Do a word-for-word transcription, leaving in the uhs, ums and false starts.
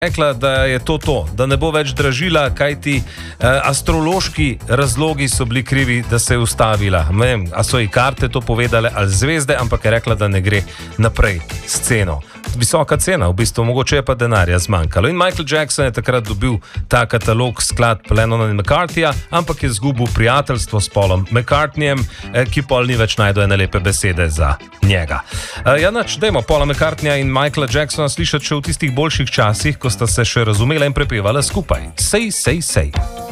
rekla, da je to to, da ne bo več dražila, kajti eh, astrološki razlogi so bili krivi, da se je ustavila. Ne vem, a so ji karte to povedale ali zvezde, ampak je rekla, da ne gre naprej s ceno. Visoka cena, v bistvu, mogoče je pa denarja zmanjkalo. In Michael Jackson je takrat dobil ta katalog skladb Lennona in McCarthyja, ampak je zgubil prijateljstvo s Paulom McCartneyjem, eh, ki pol ni več našel ene lepe besede za njega. Eh, ja, nač, dajmo Paula McCartneyja in Michaela Jacksona slišati še v tistih boljših časih, ko sta se še razumela in prepevala skupaj. Sej, sej, sej.